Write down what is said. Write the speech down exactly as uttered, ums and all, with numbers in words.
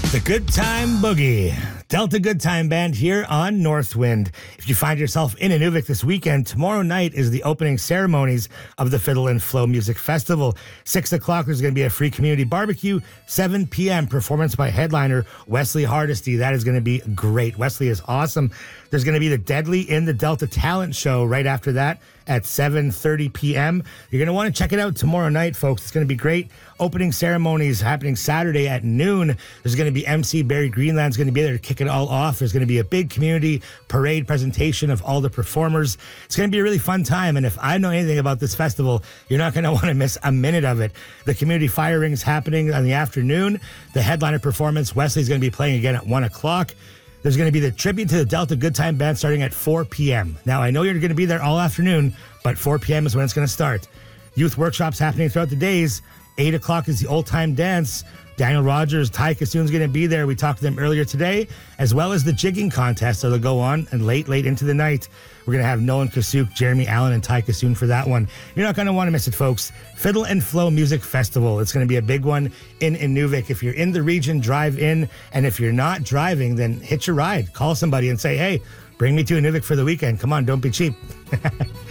The Good Time Boogie. Delta Good Time Band here on Northwind. If you find yourself in Inuvik this weekend, tomorrow night is the opening ceremonies of the Fiddle and Flow Music Festival. Six o'clock, there's going to be a free community barbecue. seven p.m. performance by headliner Wesley Hardesty. That is going to be great. Wesley is awesome. There's going to be the Deadly in the Delta Talent Show right after that at seven thirty p.m. You're going to want to check it out tomorrow night, folks. It's going to be great. Opening ceremonies happening Saturday at noon. There's going to be M C Barry Greenland's going to be there to kick it all off. There's going to be a big community parade presentation of all the performers. It's going to be a really fun time. And if I know anything about this festival, you're not going to want to miss a minute of it. The community fire ring is happening in the afternoon. The headliner performance, Wesley's going to be playing again at one o'clock. There's going to be the tribute to the Delta Good Time Band starting at four p.m. Now, I know you're going to be there all afternoon, but four p.m. is when it's going to start. Youth workshops happening throughout the days. eight o'clock is the Old Time Dance. Daniel Rogers, Ty Kassoon's going to be there. We talked to them earlier today, as well as the jigging contest that'll go on and late, late into the night. We're going to have Nolan Kasuk, Jeremy Allen, and Ty Kassoon for that one. You're not going to want to miss it, folks. Fiddle and Flow Music Festival. It's going to be a big one in Inuvik. If you're in the region, drive in. And if you're not driving, then hitch a ride. Call somebody and say, hey, bring me to Inuvik for the weekend. Come on, don't be cheap.